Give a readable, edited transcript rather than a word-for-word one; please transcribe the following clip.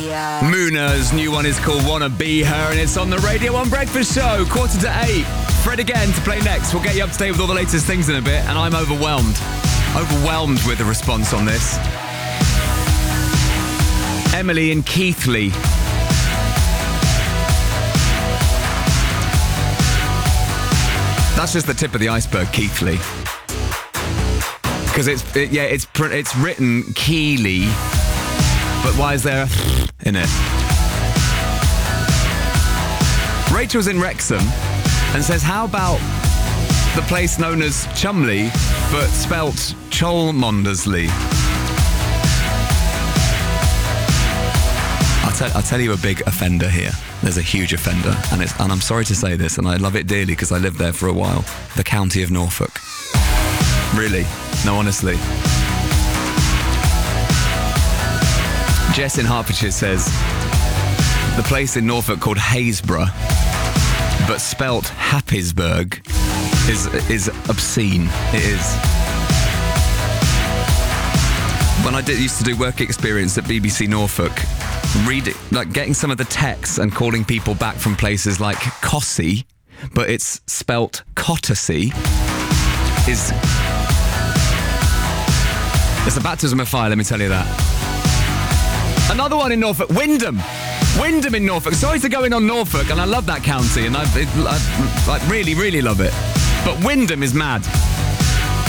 Muna's new one is called Wanna Be Her, and it's on the Radio 1 Breakfast Show, 7:45. Fred again to play next. We'll get you up to date with all the latest things in a bit, and I'm overwhelmed with the response on this. Emily in Keighley. That's just the tip of the iceberg, Keighley. Because it's written Keeley, but why is there a in it? Rachel's in Wrexham and says, how about the place known as Chumley, but spelt Cholmondeley? I'll tell you a big offender here. There's a huge offender, and I'm sorry to say this, and I love it dearly because I lived there for a while. The county of Norfolk. Really? No, honestly. Jess in Hertfordshire says, the place in Norfolk called Haysborough, but spelt Happisburgh, is obscene. It is. When I used to do work experience at BBC Norfolk, getting some of the texts and calling people back from places like Cossey, but it's spelt Cottassey, is... It's a baptism of fire, let me tell you that. Another one in Norfolk, Wyndham in Norfolk. Sorry to go in on Norfolk, and I love that county, and I really, really love it. But Wyndham is mad.